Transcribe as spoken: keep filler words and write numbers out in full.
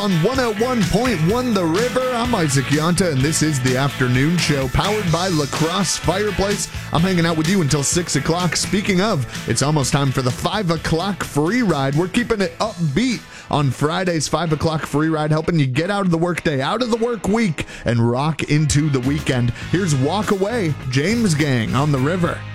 On one oh one point one The River, I'm Isaac Yonta, and this is the afternoon show powered by La Crosse Fireplace. I'm hanging out with you until six o'clock. Speaking of, it's almost time for the five o'clock free ride. We're keeping it upbeat on Friday's five o'clock free ride, helping you get out of the workday, out of the work week, and rock into the weekend. Here's Walk Away, James Gang on The River.